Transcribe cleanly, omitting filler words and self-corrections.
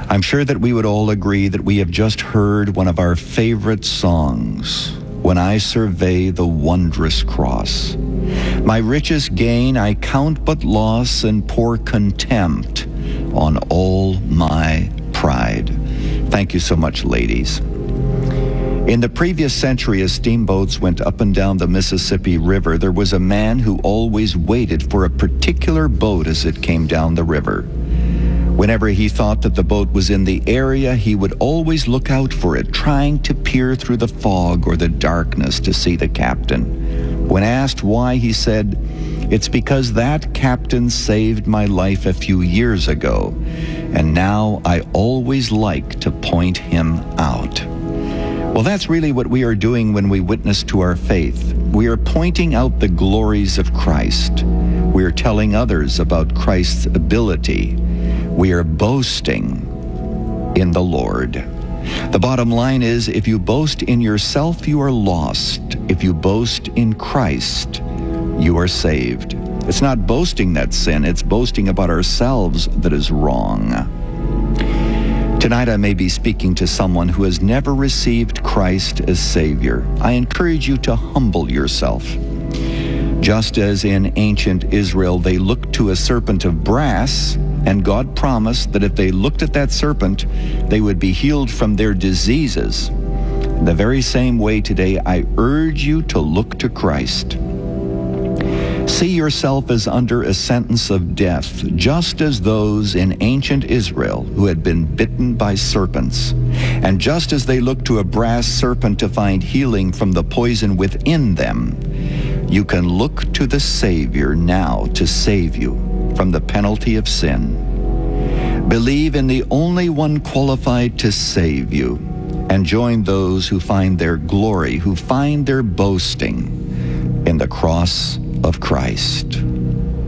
I'm sure that we would all agree that we have just heard one of our favorite songs, When I Survey the Wondrous Cross. My richest gain I count but loss and pour contempt on all my pride. Thank you so much, ladies. In the previous century, as steamboats went up and down the Mississippi River, there was a man who always waited for a particular boat as it came down the river. Whenever he thought that the boat was in the area, he would always look out for it, trying to peer through the fog or the darkness to see the captain. When asked why, he said, "It's because that captain saved my life a few years ago, and now I always like to point him out." Well, that's really what we are doing when we witness to our faith. We are pointing out the glories of Christ. We are telling others about Christ's ability. We are boasting in the Lord. The bottom line is, if you boast in yourself, you are lost. If you boast in Christ, you are saved. It's not boasting that's sin, it's boasting about ourselves that is wrong. Tonight I may be speaking to someone who has never received Christ as Savior. I encourage you to humble yourself. Just as in ancient Israel they looked to a serpent of brass, and God promised that if they looked at that serpent, they would be healed from their diseases. In the very same way today, I urge you to look to Christ. See yourself as under a sentence of death, just as those in ancient Israel who had been bitten by serpents. And just as they looked to a brass serpent to find healing from the poison within them, you can look to the Savior now to save you from the penalty of sin. Believe in the only one qualified to save you, and join those who find their glory, who find their boasting in the cross of Christ.